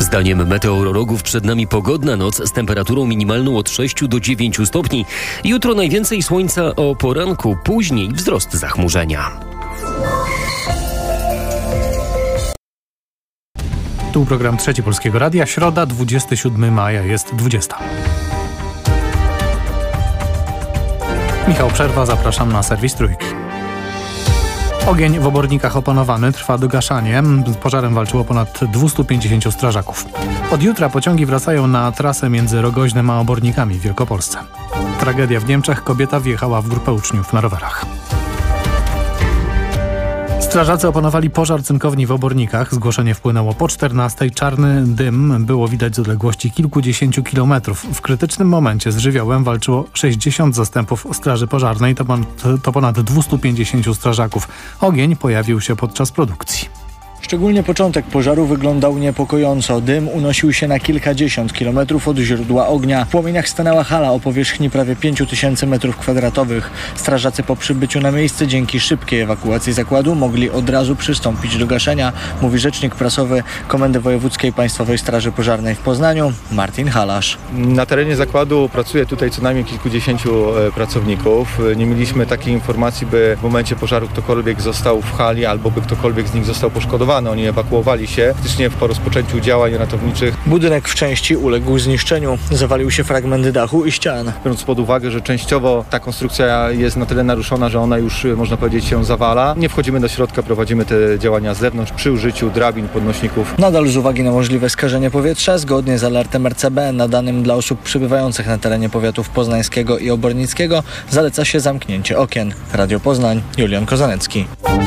Zdaniem meteorologów przed nami pogodna noc z temperaturą minimalną od 6 do 9 stopni. Jutro najwięcej słońca o poranku, później wzrost zachmurzenia. Tu program Trzeci Polskiego Radia. Środa, 27 maja, jest 20. Michał Przerwa, zapraszam na serwis Trójki. Ogień w Obornikach opanowany, trwa dogaszanie. Z pożarem walczyło ponad 250 strażaków. Od jutra pociągi wracają na trasę między Rogoźnem a Obornikami w Wielkopolsce. Tragedia w Niemczech. Kobieta wjechała w grupę uczniów na rowerach. Strażacy opanowali pożar cynkowni w Obornikach. Zgłoszenie wpłynęło po 14:00. Czarny dym było widać z odległości kilkudziesięciu kilometrów. W krytycznym momencie z żywiołem walczyło 60 zastępów straży pożarnej. To ponad 250 strażaków. Ogień pojawił się podczas produkcji. Szczególnie początek pożaru wyglądał niepokojąco. Dym unosił się na kilkadziesiąt kilometrów od źródła ognia. W płomieniach stanęła hala o powierzchni prawie 5000 m2. Strażacy po przybyciu na miejsce dzięki szybkiej ewakuacji zakładu mogli od razu przystąpić do gaszenia, mówi rzecznik prasowy Komendy Wojewódzkiej Państwowej Straży Pożarnej w Poznaniu, Martin Halasz. Na terenie zakładu pracuje tutaj co najmniej kilkudziesięciu pracowników. Nie mieliśmy takiej informacji, by w momencie pożaru ktokolwiek został w hali albo by ktokolwiek z nich został poszkodowany. Oni ewakuowali się faktycznie po rozpoczęciu działań ratowniczych. Budynek w części uległ zniszczeniu. Zawalił się fragment dachu i ścian. Biorąc pod uwagę, że częściowo ta konstrukcja jest na tyle naruszona, że ona już, można powiedzieć, się zawala. Nie wchodzimy do środka, prowadzimy te działania z zewnątrz przy użyciu drabin, podnośników. Nadal z uwagi na możliwe skażenie powietrza, zgodnie z alertem RCB nadanym dla osób przybywających na terenie powiatów poznańskiego i obornickiego, zaleca się zamknięcie okien. Radio Poznań, Julian Kozanecki.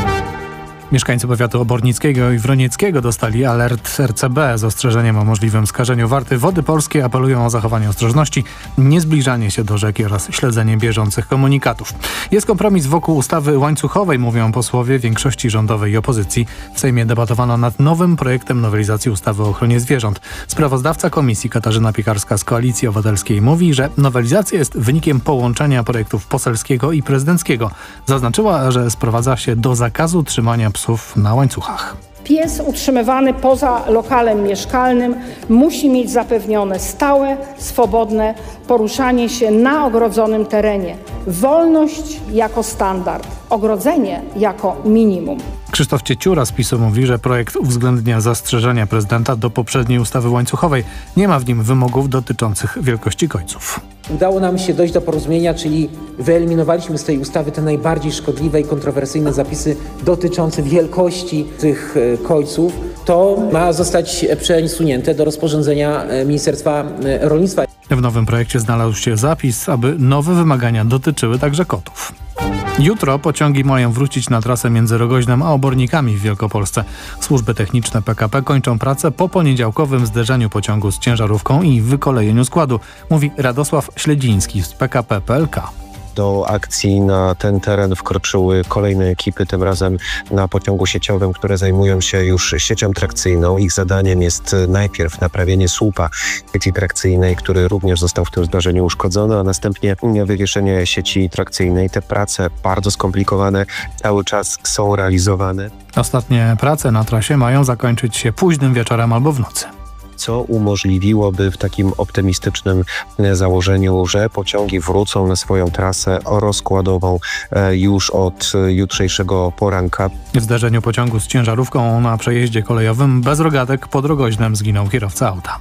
Mieszkańcy powiatu obornickiego i wronieckiego dostali alert RCB z ostrzeżeniem o możliwym skażeniu Warty. Wody Polskie apelują o zachowanie ostrożności, niezbliżanie się do rzeki oraz śledzenie bieżących komunikatów. Jest kompromis wokół ustawy łańcuchowej, mówią posłowie większości rządowej i opozycji. W Sejmie debatowano nad nowym projektem nowelizacji ustawy o ochronie zwierząt. Sprawozdawca komisji Katarzyna Piekarska z Koalicji Obywatelskiej mówi, że nowelizacja jest wynikiem połączenia projektów poselskiego i prezydenckiego. Zaznaczyła, że sprowadza się do zakazu trzymania psów na łańcuchach. Pies utrzymywany poza lokalem mieszkalnym musi mieć zapewnione stałe, swobodne poruszanie się na ogrodzonym terenie. Wolność jako standard, ogrodzenie jako minimum. Krzysztof Cieciura z PiS-u mówi, że projekt uwzględnia zastrzeżenia prezydenta do poprzedniej ustawy łańcuchowej. Nie ma w nim wymogów dotyczących wielkości kojców. Udało nam się dojść do porozumienia, czyli wyeliminowaliśmy z tej ustawy te najbardziej szkodliwe i kontrowersyjne zapisy dotyczące wielkości tych kojców. To ma zostać przesunięte do rozporządzenia Ministerstwa Rolnictwa. W nowym projekcie znalazł się zapis, aby nowe wymagania dotyczyły także kotów. Jutro pociągi mają wrócić na trasę między Rogoźnem a Obornikami w Wielkopolsce. Służby techniczne PKP kończą pracę po poniedziałkowym zderzeniu pociągu z ciężarówką i wykolejeniu składu, mówi Radosław Śledziński z PKP PLK. Do akcji na ten teren wkroczyły kolejne ekipy, tym razem na pociągu sieciowym, które zajmują się już siecią trakcyjną. Ich zadaniem jest najpierw naprawienie słupa sieci trakcyjnej, który również został w tym zdarzeniu uszkodzony, a następnie wywieszenie sieci trakcyjnej. Te prace bardzo skomplikowane cały czas są realizowane. Ostatnie prace na trasie mają zakończyć się późnym wieczorem albo w nocy. Co umożliwiłoby w takim optymistycznym założeniu, że pociągi wrócą na swoją trasę rozkładową już od jutrzejszego poranka. W zdarzeniu pociągu z ciężarówką na przejeździe kolejowym bez rogatek pod Rogoźnem zginął kierowca auta.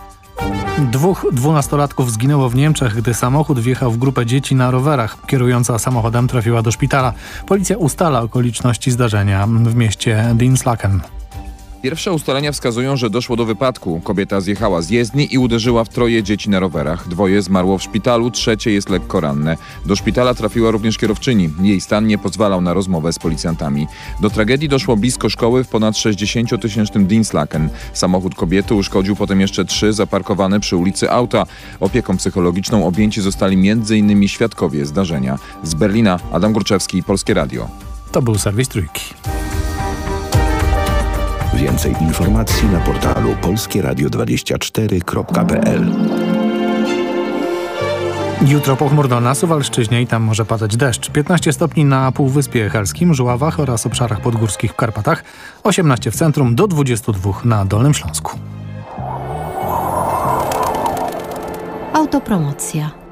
2 dwunastolatków zginęło w Niemczech, gdy samochód wjechał w grupę dzieci na rowerach. Kierująca samochodem trafiła do szpitala. Policja ustala okoliczności zdarzenia w mieście Dinslaken. Pierwsze ustalenia wskazują, że doszło do wypadku. Kobieta zjechała z jezdni i uderzyła w 3 dzieci na rowerach. 2 zmarło w szpitalu, 3 jest lekko ranne. Do szpitala trafiła również kierowczyni. Jej stan nie pozwalał na rozmowę z policjantami. Do tragedii doszło blisko szkoły w ponad 60-tysięcznym Dinslaken. Samochód kobiety uszkodził potem jeszcze 3 zaparkowane przy ulicy auta. Opieką psychologiczną objęci zostali m.in. świadkowie zdarzenia. Z Berlina Adam Górczewski, Polskie Radio. To był serwis Trójki. Więcej informacji na portalu polskieradio24.pl. Jutro pochmurno na Suwalszczyźnie i tam może padać deszcz. 15 stopni na Półwyspie Helskim, Żuławach oraz obszarach podgórskich w Karpatach. 18 w centrum, do 22 na Dolnym Śląsku. Autopromocja.